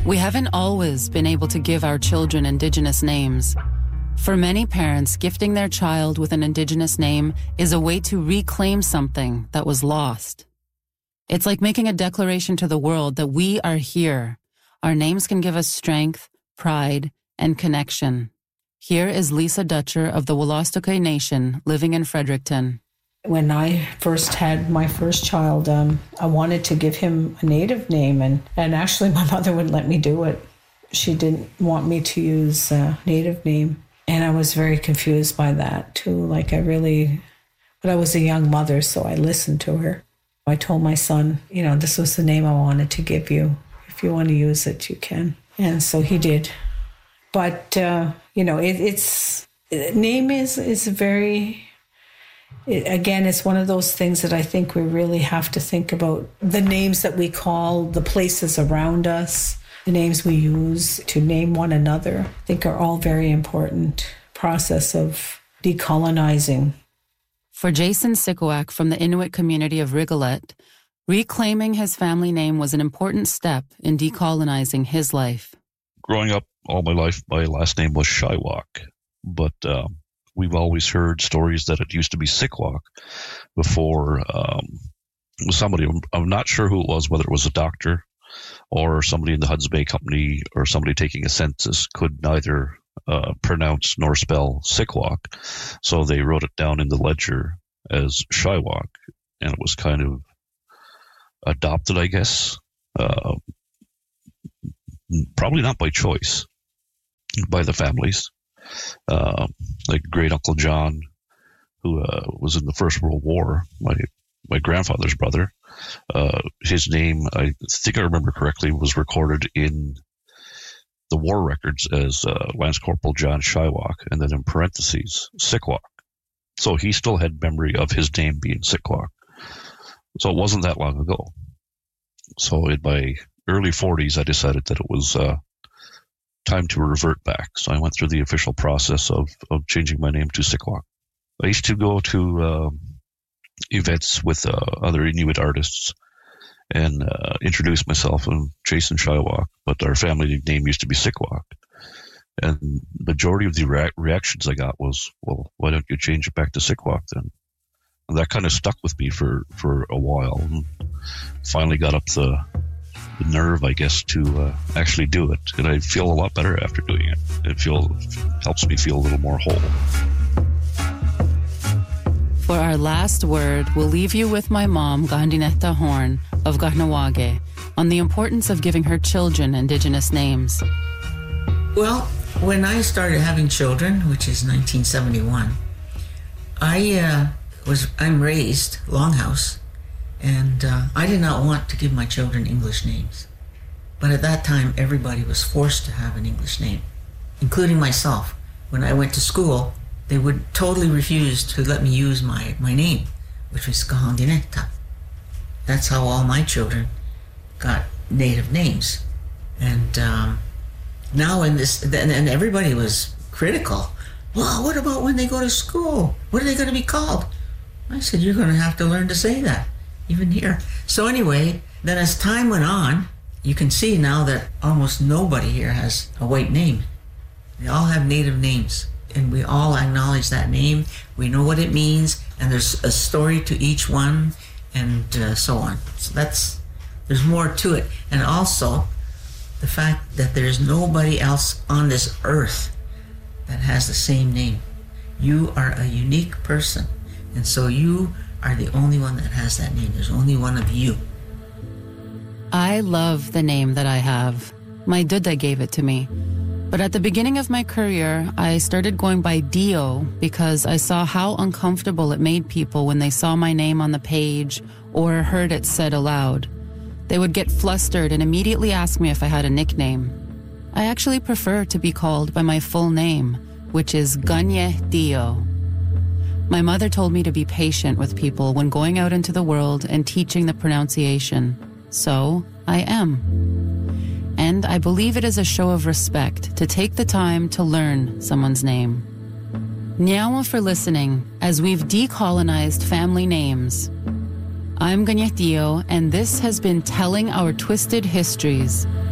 We haven't always been able to give our children Indigenous names. For many parents, gifting their child with an Indigenous name is a way to reclaim something that was lost. It's like making a declaration to the world that we are here. Our names can give us strength, pride, and connection. Here is Lisa Dutcher of the Wolastoqey Nation living in Fredericton. When I first had my first child, I wanted to give him a native name, and actually my mother wouldn't let me do it. She didn't want me to use a native name, and I was very confused by that too. But I was a young mother, so I listened to her. I told my son, this was the name I wanted to give you. If you want to use it, you can. And so he did. But, name is very... Again, it's one of those things that I think we really have to think about. The names that we call the places around us, the names we use to name one another, I think are all very important process of decolonizing. For Jason Sikowak from the Inuit community of Rigolet, reclaiming his family name was an important step in decolonizing his life. Growing up all my life, my last name was Shywak, but we've always heard stories that it used to be Sikwak before somebody, I'm not sure who it was, whether it was a doctor or somebody in the Hudson Bay Company or somebody taking a census could neither pronounce nor spell Sikwak. So they wrote it down in the ledger as Shywak, and it was kind of adopted, I guess. Probably not by choice, by the families. Like great Uncle John, who was in the First World War, my grandfather's brother. His name, I think I remember correctly, was recorded in the war records as Lance Corporal John Shywak, and then in parentheses, Sikwak. So he still had memory of his name being Sikwak. So it wasn't that long ago. So in my early 40s, I decided that it was time to revert back. So I went through the official process of changing my name to Sikwak. I used to go to events with other Inuit artists and introduce myself. I'm Jason Shywak, but our family name used to be Sikwak. And the majority of the reactions I got was, well, why don't you change it back to Sikwak then? And that kind of stuck with me for a while. And finally got up the nerve, I guess, to actually do it. And I feel a lot better after doing it. It helps me feel a little more whole. For our last word, we'll leave you with my mom, Gandinetta Horn of Kahnawake, on the importance of giving her children Indigenous names. Well, when I started having children, which is 1971, I'm raised Longhouse, and I did not want to give my children English names. But at that time, everybody was forced to have an English name, including myself. When I went to school, they would totally refuse to let me use my name, which was Kahangdineta. That's how all my children got native names. And now in this, and everybody was critical. Well, what about when they go to school? What are they going to be called? I said, you're going to have to learn to say that, even here. So anyway, then as time went on, you can see now that almost nobody here has a white name. They all have native names, and we all acknowledge that name. We know what it means, and there's a story to each one, and so on. So there's more to it. And also, the fact that there's nobody else on this earth that has the same name. You are a unique person, and so you are the only one that has that name. There's only one of you. I love the name that I have. My Duda gave it to me. But at the beginning of my career, I started going by Dio because I saw how uncomfortable it made people when they saw my name on the page or heard it said aloud. They would get flustered and immediately ask me if I had a nickname. I actually prefer to be called by my full name, which is Ganye Dio. My mother told me to be patient with people when going out into the world and teaching the pronunciation. So I am. And I believe it is a show of respect to take the time to learn someone's name. Nyawa for listening as we've decolonized family names. I'm Ganyetio, and this has been Telling Our Twisted Histories.